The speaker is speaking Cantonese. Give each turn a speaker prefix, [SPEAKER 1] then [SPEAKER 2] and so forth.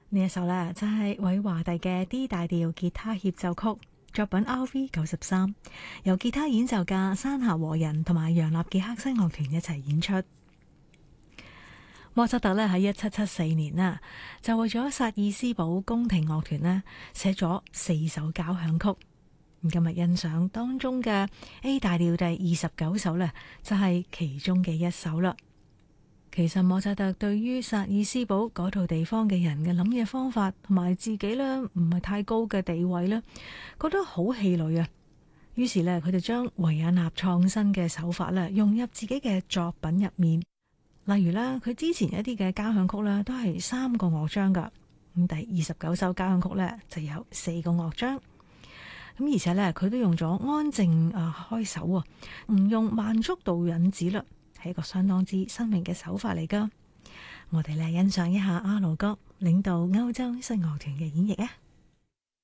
[SPEAKER 1] 呢一首呢，就係韋華第嘅 D 大調吉他協奏曲，作品 RV93，由吉他演奏家山下和人同埋楊納傑克西樂團一齊演出。莫扎特呢喺1774年啦，就為咗薩爾斯堡宮廷樂團呢寫咗4首交響曲。今日欣賞當中嘅 A 大調第29首呢，就係其中嘅一首啦。其實莫扎特對於薩爾斯堡嗰度地方嘅人嘅諗嘢方法，同埋自己呢唔係太高嘅地位呢，覺得好氣餒啊。於是呢，佢就將維也納創新嘅手法呢融入自己嘅作品入面。例如啦，佢之前一啲嘅交響曲呢都係3個樂章噶，咁第29首交響曲呢就有4個樂章。咁而且呢，佢都用咗安靜開首啊，唔用慢速度引子啦。係一個相當之新穎嘅手法嚟噶，我哋嚟欣賞一下阿魯哥領導歐洲新樂團嘅演繹啊！